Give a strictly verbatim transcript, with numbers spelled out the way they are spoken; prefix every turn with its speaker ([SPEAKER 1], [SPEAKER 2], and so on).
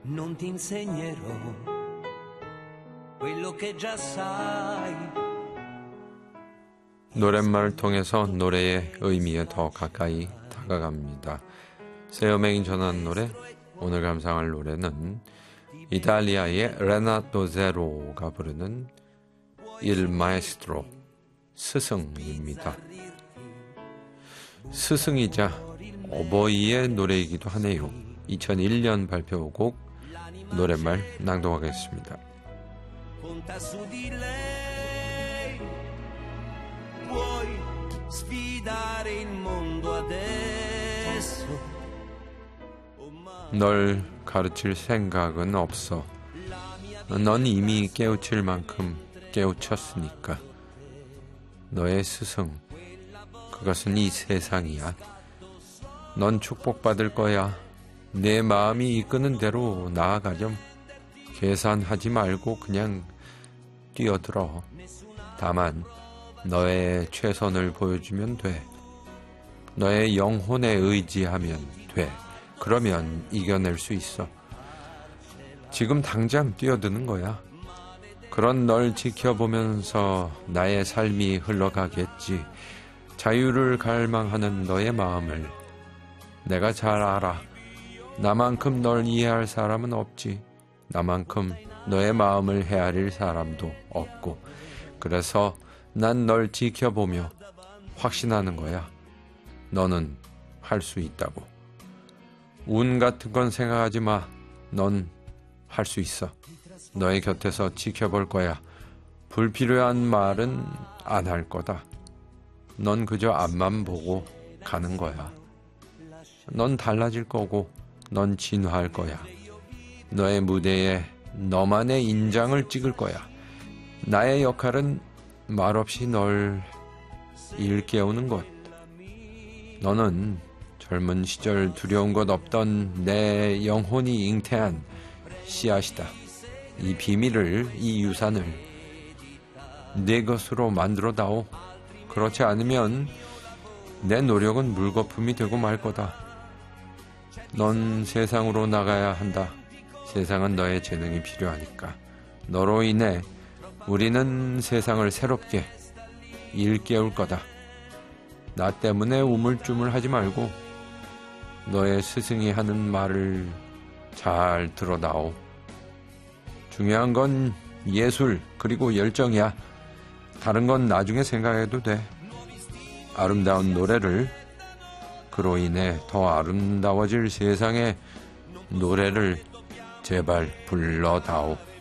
[SPEAKER 1] Non ti insegnerò quello che già sai.
[SPEAKER 2] 노랫말을 통해서 노래의 의미에 더 가까이 다가갑니다. 새 음악이 전하는 노래, 오늘 감상할 노래는 이탈리아의 레나토 제로가 부르는 Il Maestro, 스승입니다. 스승이자 어버이의 노래이기도 하네요. 이천일 년 발표곡 노랫말 낭독하겠습니다.
[SPEAKER 1] Conta su di lei, vuoi sfidare il mondo adesso?
[SPEAKER 2] 널 가르칠 생각은 없어. 넌 이미 깨우칠 만큼 깨우쳤으니까. 너의 스승, 그것은 이 세상이야. 넌 축복받을 거야. 내 마음이 이끄는 대로 나아가렴. 계산하지 말고 그냥 뛰어들어. 다만 너의 최선을 보여주면 돼. 너의 영혼에 의지하면 돼. 그러면 이겨낼 수 있어. 지금 당장 뛰어드는 거야. 그런 널 지켜보면서 나의 삶이 흘러가겠지. 자유를 갈망하는 너의 마음을 내가 잘 알아. 나만큼 널 이해할 사람은 없지. 나만큼 너의 마음을 헤아릴 사람도 없고. 그래서 난 널 지켜보며 확신하는 거야. 너는 할 수 있다고. 운 같은 건 생각하지 마. 넌 할 수 있어. 너의 곁에서 지켜볼 거야. 불필요한 말은 안 할 거다. 넌 그저 앞만 보고 가는 거야. 넌 달라질 거고, 넌 진화할 거야. 너의 무대에 너만의 인장을 찍을 거야. 나의 역할은 말없이 널 일깨우는 것. 너는 젊은 시절 두려운 것 없던 내 영혼이 잉태한 씨앗이다. 이 비밀을, 이 유산을 내 것으로 만들어다오. 그렇지 않으면 내 노력은 물거품이 되고 말 거다. 넌 세상으로 나가야 한다. 세상은 너의 재능이 필요하니까. 너로 인해 우리는 세상을 새롭게 일깨울 거다. 나 때문에 우물쭈물하지 말고 너의 스승이 하는 말을 잘 들어다오. 중요한 건 예술 그리고 열정이야. 다른 건 나중에 생각해도 돼. 아름다운 노래를, 그로 인해 더 아름다워질 세상의 노래를 제발 불러다오.